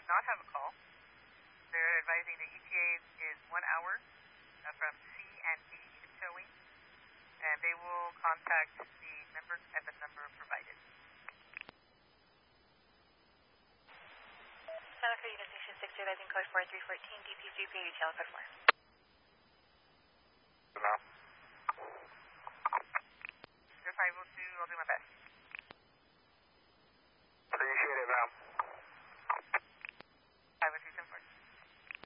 not have a call. They're advising the ETA is 1 hour from C and D towing, and they will contact the member at the number provided. Santa Fe Union Station 6, advising code 4314, DPGP, UTL code 4. If I will do, I'll do my best.